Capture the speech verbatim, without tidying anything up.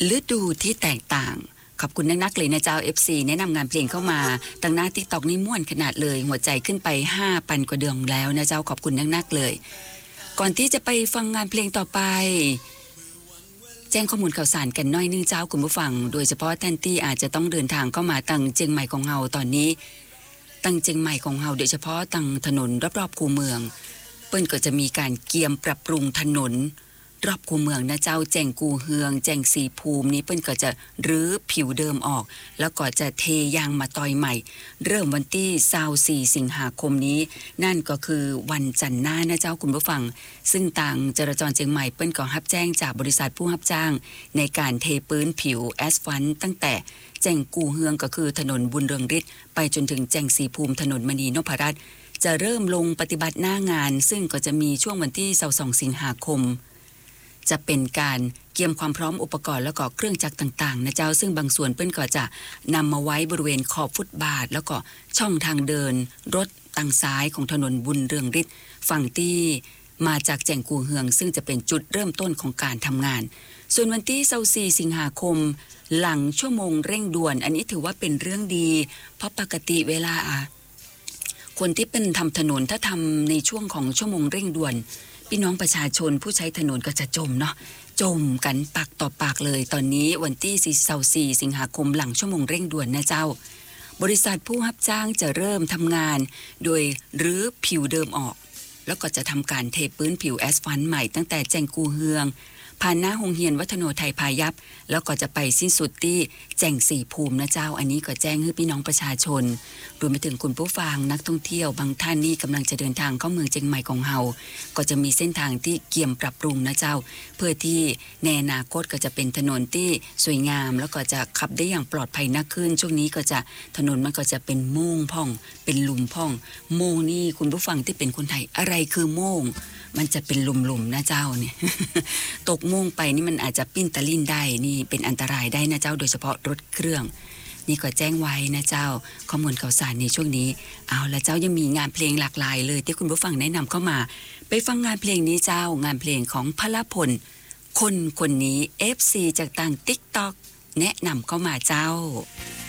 ฤดูที่แตกต่างขอบคุณนักๆเลยนะเจ้า เอฟ ซี แนะนำงานเพลงเข้ามาตั้งหน้า TikTok นี่ม่วนขนาดเลยหัวใจขึ้นไป ห้าพัน กว่าดวงแล้วนะเจ้าขอบคุณนักๆเลยก่อนที่จะไปฟังงานเพลงต่อไปแจ้งข้อมูลข่าวสารกันน้อยนึงเจ้าคุณผู้ฟังโดยเฉพาะท่านที่อาจจะต้องเดินทางเข้ามาตั้งเจียงใหม่ของเฮาตอนนี้ตั้งเจียงใหม่ของเฮาโดยเฉพาะตั้งถนนรอบๆคูเมืองเปิ้นก็จะมีการเกียมปรับปรุงถนนรอบคูเมืองนะเจ้าแจงกูเฮืองแจงสีภูมินี้เปิ้นก็จะรื้อผิวเดิมออกแล้วก็จะเทยางมาต่อยใหม่เริ่มวันที่ยี่สิบสี่สิงหาคมนี้นั่นก็คือวันจันทร์หน้านะเจ้าคุณผู้ฟังซึ่งทางจราจรเชียงใหม่เปิ้นก็รับแจ้งจากบริษัทผู้รับจ้างในการเทพื้นผิวแอสฟัลต์ตั้งแต่แจงกูเฮืองก็คือถนนบุญเรืองฤทธิ์ไปจนถึงแจงสีภูมิถนนมณีนพรัตน์จะเริ่มลงปฏิบัติหน้างานซึ่งก็จะมีช่วงวันที่ยี่สิบสองสิงหาคมจะเป็นการเตรียมความพร้อมอุปกรณ์แล้วก็เครื่องจักรต่างๆนะเจ้าซึ่งบางส่วนเปิ้นก็จะนำมาไว้บริเวณขอบฟุตบาทแล้วก็ช่องทางเดินรถทางซ้ายของถนนบุญเรืองฤทธิ์ฝั่งที่มาจากแจงกูเฮืองซึ่งจะเป็นจุดเริ่มต้นของการทำงานส่วนวันที่ยี่สิบสี่สิงหาคมหลังชั่วโมงเร่งด่วนอันนี้ถือว่าเป็นเรื่องดีเพราะปกติเวลาคนที่เป็นทำถนนถ้าทำในช่วงของชั่วโมงเร่งด่วนพี่น้องประชาชนผู้ใช้ถนนก็จะจมเนาะจมกันปากต่อปากเลยตอนนี้วันที่ยี่สิบสี่สิงหาคมหลังชั่วโมงเร่งด่วนนะเจ้าบริษัทผู้รับจ้างจะเริ่มทำงานโดยรื้อผิวเดิมออกแล้วก็จะทำการเทพื้นผิวแอสฟัลต์ใหม่ตั้งแต่แจงกูเฮืองผ่านหน้าโรงเรียนวัฒโนไทยพายัพแล้วก็จะไปสิ้นสุดที่แจงสีภูมินะเจ้าอันนี้ก็แจ้งให้พี่น้องประชาชนรวมไปถึงคุณผู้ฟังนักท่องเที่ยวบางท่านนี่กำลังจะเดินทางเข้าเมืองเชียงใหม่ของเฮาก็จะมีเส้นทางที่เกี่ยมปรับปรุงนะเจ้าเพื่อที่ในอนาคตก็จะเป็นถนนที่สวยงามแล้วก็จะขับได้อย่างปลอดภัยมากขึ้นช่วงนี้ก็จะถนนมันก็จะเป็นโม่งพ่องเป็นหลุมพ่องโม่งนี่คุณผู้ฟังที่เป็นคนไทยอะไรคือโม่งมันจะเป็นหลุมๆนะเจ้าเนี่ย ตกโม่งไปนี่มันอาจจะปิ้นตะลิ่นได้นี่เป็นอันตรายได้นะเจ้าโดยเฉพาะรถเครื่องนี่ก็แจ้งไว้นะเจ้าข้อมูลข่าวสารในช่วงนี้เอาละเจ้ายังมีงานเพลงหลากหลายเลยที่คุณผู้ฟังแนะนำเข้ามาไปฟังงานเพลงนี้เจ้างานเพลงของพลพลคนคนนี้ เอฟ ซี จากต่าง TikTok แนะนำเข้ามาเจ้า